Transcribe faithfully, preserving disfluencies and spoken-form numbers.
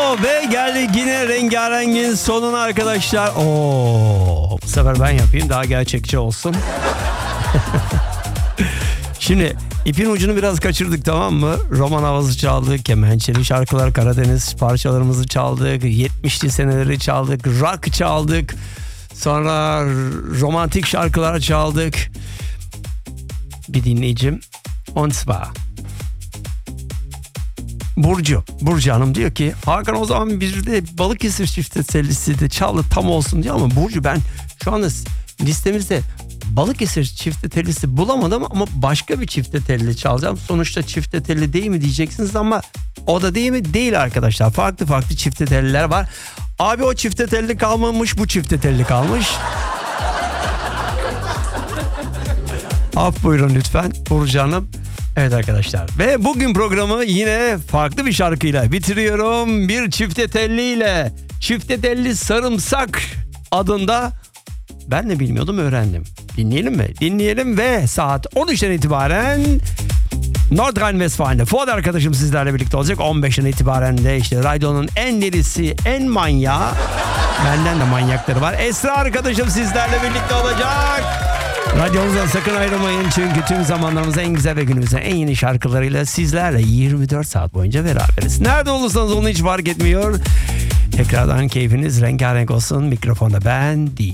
ve geldik yine rengarengin sonuna arkadaşlar. Oo, bu sefer ben yapayım, daha gerçekçi olsun. Şimdi ipin ucunu biraz kaçırdık, tamam mı? Roman havası çaldık, kemençeli şarkılar, Karadeniz parçalarımızı çaldık, yetmişli seneleri çaldık, rock çaldık, sonra romantik şarkılar çaldık. Bir dinleyicim, und zwar Burcu, Burcu Hanım diyor ki Hakan o zaman bir de Balıkesir çifte tellisi de çaldı tam olsun diyor, ama Burcu ben şu anda listemizde Balıkesir çifte tellisi bulamadım ama başka bir çifte telli çalacağım. Sonuçta çifte telli değil mi diyeceksiniz ama o da değil mi? Değil arkadaşlar. Farklı farklı çifte telliler var. Abi o çifte telli kalmamış, bu çifte telli kalmış. Af buyurun lütfen Burcu Hanım. Evet arkadaşlar, ve bugün programı yine farklı bir şarkıyla bitiriyorum. Bir çifte telliyle, çifte telli sarımsak adında, ben de bilmiyordum, öğrendim. Dinleyelim mi? Dinleyelim ve saat on üçten itibaren Nordrhein-Westfalen'de Fuat arkadaşım sizlerle birlikte olacak. on beşten itibaren de işte radyonun en delisi, en manyağı, benden de manyakları var, Esra arkadaşım sizlerle birlikte olacak. Radyomuzdan sakın ayrılmayın, çünkü tüm zamanlarımızda en güzel ve günümüzün en yeni şarkılarıyla sizlerle yirmi dört saat boyunca beraberiz. Nerede olursanız onu hiç fark etmiyor. Tekrardan keyfiniz rengarenk olsun. Mikrofonda ben değil.